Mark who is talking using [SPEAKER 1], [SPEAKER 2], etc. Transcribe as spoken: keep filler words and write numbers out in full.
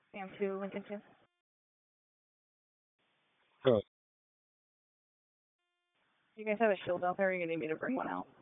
[SPEAKER 1] Sam two, Lincoln two.
[SPEAKER 2] Good.
[SPEAKER 1] Do you guys have a shield out there? Or are you gonna need me to bring one out?